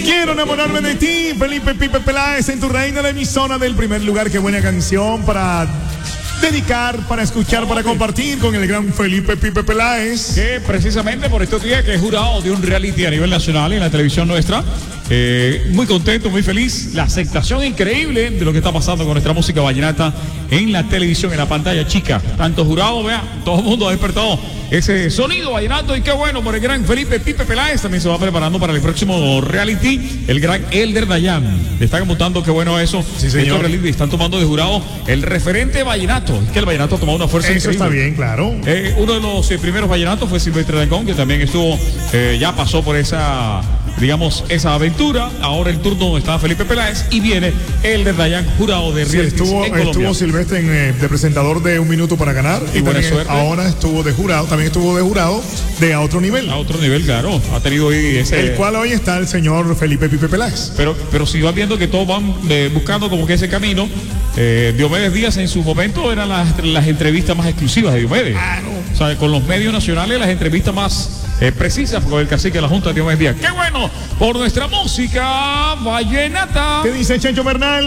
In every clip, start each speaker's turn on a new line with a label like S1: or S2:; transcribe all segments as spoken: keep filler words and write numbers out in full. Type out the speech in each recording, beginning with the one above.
S1: Quiero enamorarme de ti, Felipe Pipe Peláez, en tu reina de mi zona del primer lugar. Qué buena canción para dedicar, para escuchar, para compartir con el gran Felipe Pipe Peláez.
S2: Que precisamente por estos días que es jurado de un reality a nivel nacional en la televisión nuestra. Eh, muy contento, muy feliz. La aceptación increíble de lo que está pasando con nuestra música vallenata en la televisión, en la pantalla chica. Tanto jurado, vea, todo el mundo ha despertado ese sonido vallenato y qué bueno por el gran Felipe Pipe Peláez. También se va preparando para el próximo reality, el gran Elder Dayan. Le están apuntando, qué bueno eso.
S1: Sí, señor.
S2: Estos reality están tomando de jurado el referente vallenato. Es que el vallenato ha tomado una fuerza
S1: Eso
S2: increíble.
S1: está bien, claro.
S2: Eh, uno de los eh, primeros vallenatos fue Silvestre Dangond, que también estuvo, eh, ya pasó por esa, digamos, esa aventura. Ahora el turno está Felipe Peláez y viene Elder Dayan, jurado de
S1: Sí,
S2: reality
S1: estuvo,
S2: en Colombia.
S1: estuvo Silvestre en, eh, de presentador de Un Minuto para Ganar.
S2: Y
S1: Y,
S2: buena
S1: también
S2: suerte.
S1: ahora estuvo de jurado, también estuvo de jurado de A Otro Nivel.
S2: A otro nivel, claro. Ha tenido ahí ese...
S1: El cual hoy está el señor Felipe Pipe Peláez.
S2: Pero, pero si vas viendo que todos van eh, buscando como que ese camino, eh, Diomedes Díaz en su momento eran las, las entrevistas más exclusivas de Diomedes.
S1: Claro.
S2: O sea, con los medios nacionales las entrevistas más eh, precisas con el cacique de la Junta de Diomedes Díaz. ¡Qué bueno! Por nuestra música vallenata.
S1: ¿Qué dice Chencho Bernal?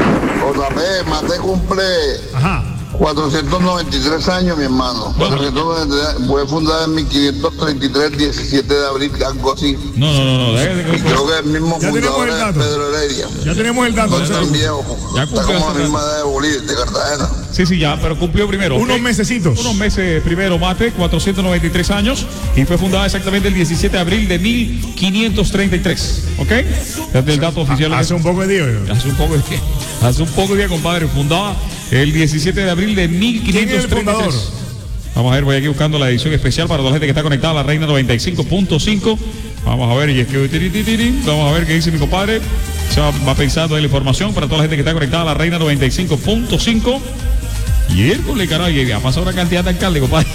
S3: Otra vez, Mate cumple
S1: Ajá.
S3: cuatrocientos noventa y tres años, mi hermano. cuatrocientos noventa y tres, fue fundada en mil quinientos treinta y tres, diecisiete de abril, algo así.
S2: No, no, no, no. deje de-
S3: Y creo que el mismo
S1: Ya tenemos
S3: fundador
S1: el
S3: es
S1: dato.
S3: Pedro Heredia.
S1: Ya tenemos el dato.
S3: No es tan viejo.
S2: Ya
S3: Está
S2: cumplió
S3: como
S2: hace
S3: la misma edad de Bolívar, de Cartagena.
S2: Sí, sí, ya, pero cumplió primero.
S1: Unos
S2: ¿ok?
S1: mesecitos.
S2: Unos meses primero, Mate, cuatrocientos noventa y tres años, y fue fundada exactamente el diecisiete de abril de mil quinientos treinta y tres, ¿ok? Desde el dato oficial.
S1: Hace un poco de día.
S2: Hace un poco de día, hace un poco de día, compadre, fundada el diecisiete de abril de mil quinientos treinta y tres.
S1: ¿Quién es el fundador?
S2: Vamos a ver, voy aquí buscando la edición especial para toda la gente que está conectada a la Reina noventa y cinco punto cinco. Vamos a ver, y es que tiri, tiri, tiri. Vamos a ver qué dice mi compadre. Se va, va pensando en la información para toda la gente que está conectada a la Reina noventa y cinco punto cinco. Y el le carajo, y ha pasado una cantidad de alcalde, compadre.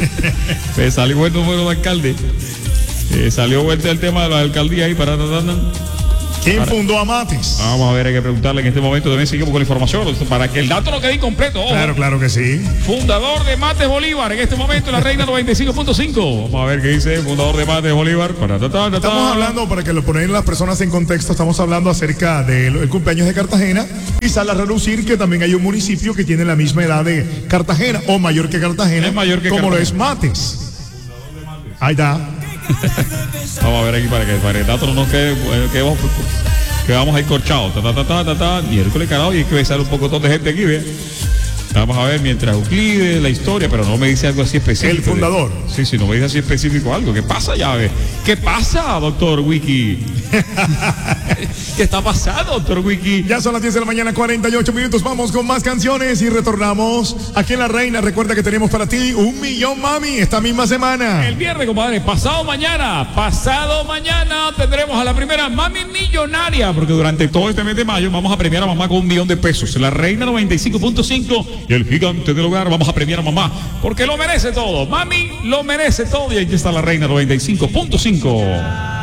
S2: Me salió buen número de alcalde. Eh, salió vuelta el tema de la alcaldía ahí para.
S1: ¿Quién
S2: Ahora.
S1: fundó a Mates?
S2: Vamos a ver, hay que preguntarle en este momento. También seguimos con la información para que el dato no quede incompleto. Ojo.
S1: Claro, claro que sí.
S2: Fundador de Mates Bolívar, en este momento en la Reina noventa y cinco punto cinco. Vamos a ver qué dice fundador de Mates Bolívar.
S1: Estamos hablando, para que lo ponen las personas en contexto, estamos hablando acerca del el cumpleaños de Cartagena y sale a relucir que también hay un municipio que tiene la misma edad de Cartagena o mayor que Cartagena,
S2: Es mayor que
S1: como lo
S2: Cartagena.
S1: es Mates. Ahí está.
S2: Vamos a ver aquí para que para el dato no nos quede, eh, que vamos, que vamos ahí corchados. Ta, ta, ta, ta, ta, ta. Miércoles, carajo, y hay que besar un poco de gente aquí, ¿ve? Vamos a ver mientras Euclides, la historia, pero no me dice algo así específico.
S1: El fundador.
S2: Sí, sí, no me dice así específico algo. ¿Qué pasa ya, ve? ¿Qué pasa, doctor Wiki? ¿Qué está pasando, doctor Wiki?
S1: Ya son las diez de la mañana, cuarenta y ocho minutos. Vamos con más canciones y retornamos aquí en La Reina. Recuerda que tenemos para ti un millón, mami, esta misma semana.
S2: El viernes, compadre, pasado mañana, pasado mañana tendremos a la primera Mami Millonaria, porque durante todo este mes de mayo vamos a premiar a mamá con un millón de pesos. La Reina noventa y cinco punto cinco y el gigante del hogar, vamos a premiar a mamá, porque lo merece todo. Mami lo merece todo y aquí está la Reina noventa y cinco punto cinco.